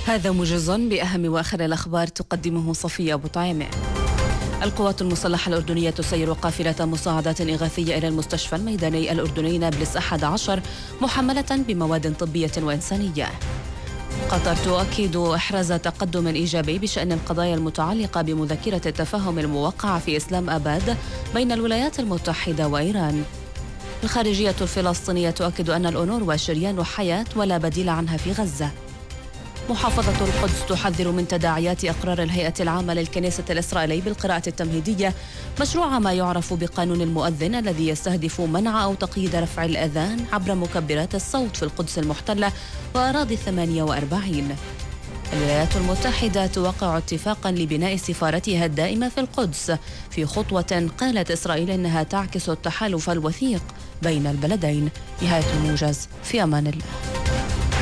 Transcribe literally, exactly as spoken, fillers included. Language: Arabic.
هذا موجز بأهم وآخر الأخبار تقدمه صفية أبو طعيمة. القوات المسلحة الأردنية تسير قافلة مساعدات إغاثية إلى المستشفى الميداني الأردني نابلس أحد عشر محملة بمواد طبية وإنسانية. قطر تؤكد إحراز تقدم إيجابي بشأن القضايا المتعلقة بمذكرة التفاهم الموقعة في إسلام آباد بين الولايات المتحدة وإيران. الخارجية الفلسطينية تؤكد أن الأونروا شريان حياة ولا بديل عنها في غزة. محافظة القدس تحذر من تداعيات إقرار الهيئة العامة للكنيسة الإسرائيلية بالقراءة التمهيدية مشروع ما يعرف بقانون المؤذن الذي يستهدف منع أو تقييد رفع الأذان عبر مكبرات الصوت في القدس المحتلة وأراضي الثمانية وأربعين. الولايات المتحدة توقع اتفاقا لبناء سفارتها الدائمة في القدس في خطوة قالت إسرائيل إنها تعكس التحالف الوثيق بين البلدين. نهاية الموجز، في أمان الله.